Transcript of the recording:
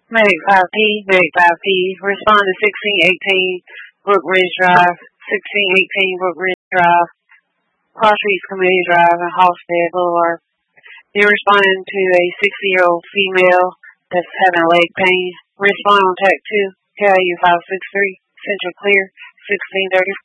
Medic 5P, Medic 5P, respond to 1618 Brook Ridge Drive, 1618 Brook Ridge Drive, Crossroads Community Drive, and Halstead Boulevard. You're responding to a 60-year-old female that's having leg pain. Respond on TAC 2, KIU 563, Central Clear, 1634.